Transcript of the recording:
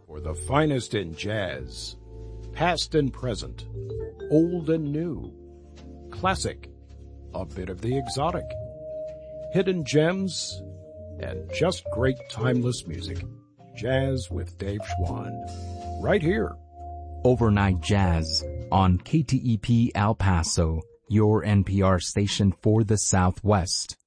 For the finest in jazz, past and present, old and new, classic, a bit of the exotic, hidden gems, and just great timeless music. Jazz with Dave Schwann, right here. Overnight Jazz on KTEP El Paso, your NPR station for the Southwest.